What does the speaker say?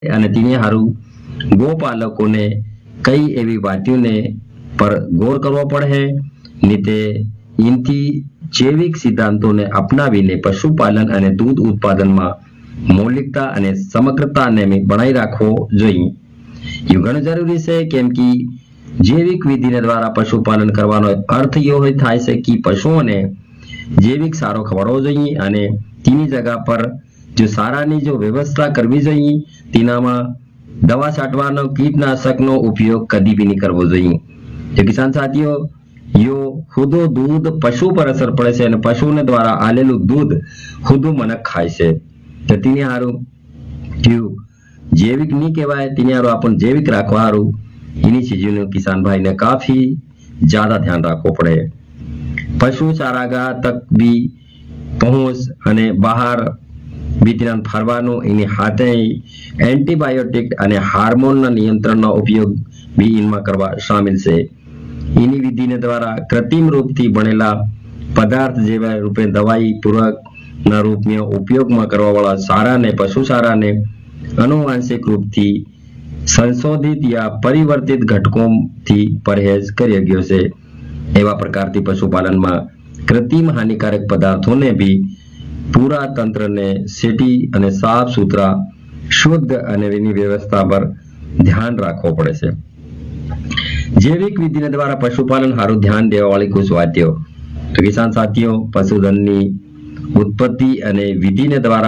અને તેની હારું ગોપાલકોને કઈ એવી વાતોને પર ગૌર કરવો પડે નીતે ઇનથી જૈવિક સિદ્ધાંતોને અપનાવીને પશુપાલન અને દૂધ ઉત્પાદનમાં મૌલિકતા અને સમગ્રતાને બનાવી રાખવો જોઈએ। એ ઘણું જરૂરી છે કેમ કે જૈવિક વિધિને દ્વારા પશુપાલન કરવાનો અર્થ એવો થાય છે કે પશુઓને જૈવિક સારો ખવડાવવો જોઈએ અને તેની જગ્યા પર जो सारानी जो व्यवस्था करवी જોઈએ તેનામાં દવા છાંટવાનો કીટનાશકનો ઉપયોગ કદી भी नहीं करવો જોઈએ। तो किसान साथियों यो खुदो दूध पशु पर असर पड़े છે અને પશુને દ્વારા આલેલું दूध खुदो मनक ખાય છે। તો તેની હારું जैविक नहीं કહેવાય તેની હારું આપણ जैविक રાખવા હારું इन्हीं चीजों किसान भाई ने काफी ज्यादा ध्यान रखो पड़े। पशु चारागाह तक भी पहुंच અને બહાર વિતરણ ફરવાનો એની હાથે એન્ટીબાયોટિક અને હાર્મોનના નિયંત્રણનો ઉપયોગ બી ઇનમાં કરવા શામિલ છે। એની વિધિને દ્વારા કૃત્રિમ રૂપથી બનેલા પદાર્થ જેવા રૂપે દવાઈ પૂરકના રૂપમાં ઉપયોગમાં કરવાવાળા સારાને પશુ સારાને આનુવાંશિક રૂપથી સંશોધિત या પરિવર્તિત ઘટકોથી પरहेज કરી ગયો છે। એવા પ્રકારથી પશુપાલનમાં કૃત્રિમ હાનિકારક પદાર્થોને બી पूरा तंत्र ने सेटी અને साफ सुथरा शुद्ध અને એની વ્યવસ્થા પર ધ્યાન રાખવો પડે છે। जैविक विधि द्वारा पशुपालन हारू ध्यान देवा वाली कुछ वात्यो। तो किसान साथियों पशुधन ની ઉત્પત્તિ અને વિધિને દ્વારા